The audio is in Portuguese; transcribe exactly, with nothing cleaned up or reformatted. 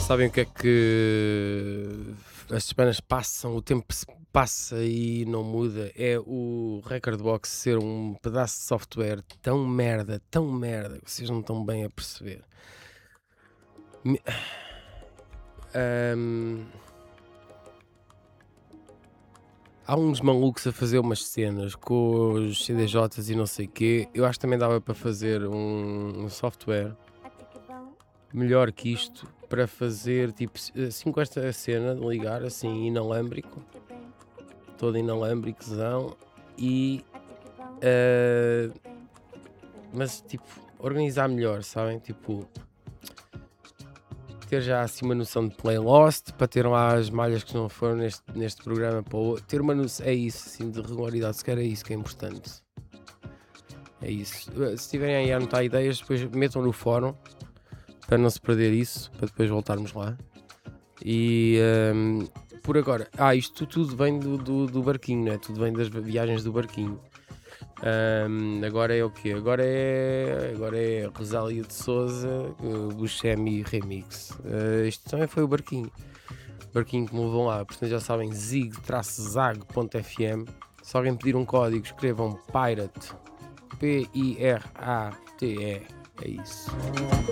Sabem o que é que as semanas passam, o tempo se passa e não muda? É o Recordbox ser um pedaço de software tão merda, tão merda, que vocês não estão bem a perceber. Me- Ahm, Há uns malucos a fazer umas cenas com os C D Js e não sei o quê. Eu acho que também dava para fazer um, um software melhor que isto para fazer tipo assim com esta cena de ligar assim inalámbrico, todo inalámbricozão e ah, mas tipo organizar melhor, sabem? Tipo ter já assim uma noção de playlist para ter lá as malhas que não foram neste, neste programa para o outro. Ter uma noção, é isso, assim, de regularidade, se calhar é isso que é importante. É isso. Se tiverem aí a anotar ideias, depois metam no fórum para não se perder isso, para depois voltarmos lá. E hum, por agora, ah, isto tudo vem do, do, do barquinho, né? Tudo vem das viagens do barquinho. Hum, agora é o quê? Agora é, agora é Rosália de Souza, uh, Buscemi Remix. Uh, isto também foi o barquinho. Barquinho que me levou lá. Portanto, já sabem, zig-zag ponto f m. Se alguém pedir um código, escrevam Pirate. P I R A T E. É isso.